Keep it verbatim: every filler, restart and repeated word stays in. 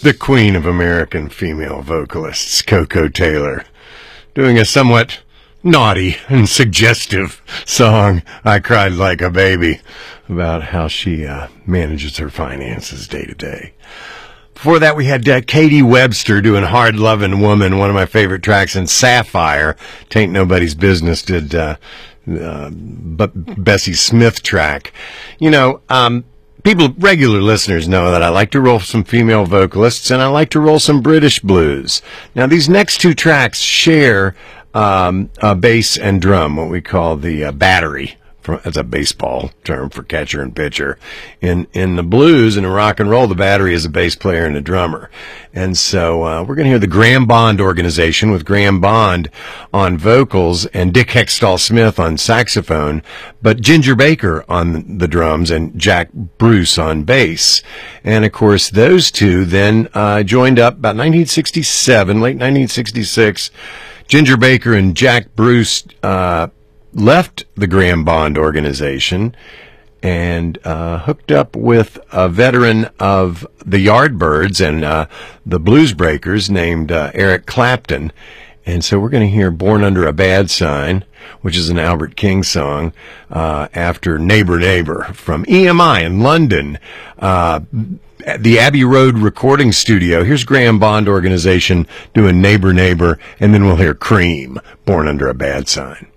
the queen of American female vocalists, Koko Taylor, doing a somewhat naughty and suggestive song, I Cried Like a Baby, about how she uh, manages her finances day to day. Before that, we had uh, Katie Webster doing Hard Lovin' Woman, one of my favorite tracks, and Sapphire, Tain't Nobody's Business, did uh, uh, but Bessie Smith track. You know, um, people, regular listeners know that I like to roll some female vocalists, and I like to roll some British blues. Now, these next two tracks share um, a bass and drum, what we call the uh, battery. That's a baseball term for catcher and pitcher. In in the blues and in rock and roll, the battery is a bass player and a drummer. And so uh, we're going to hear the Graham Bond Organization with Graham Bond on vocals and Dick Hextall Smith on saxophone, but Ginger Baker on the drums and Jack Bruce on bass. And, of course, those two then uh, joined up about nineteen sixty-seven, late nineteen sixty-six. Ginger Baker and Jack Bruce uh left the Graham Bond Organization and uh, hooked up with a veteran of the Yardbirds and uh, the Blues Breakers named uh, Eric Clapton. And so we're going to hear Born Under a Bad Sign, which is an Albert King song, uh, after Neighbor Neighbor from E M I in London, uh, the Abbey Road Recording Studio. Here's Graham Bond Organization doing Neighbor Neighbor, and then we'll hear Cream, Born Under a Bad Sign.